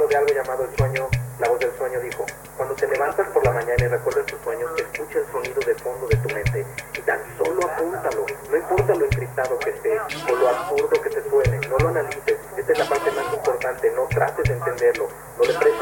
de algo llamado el sueño, la voz del sueño dijo: cuando te levantas por la mañana y recuerdas tus sueños, escucha el sonido de fondo de tu mente y tan solo apúntalo. No importa lo encriptado que esté o lo absurdo que te suene, no lo analices. Esta es la parte más importante, no trates de entenderlo, no le prestes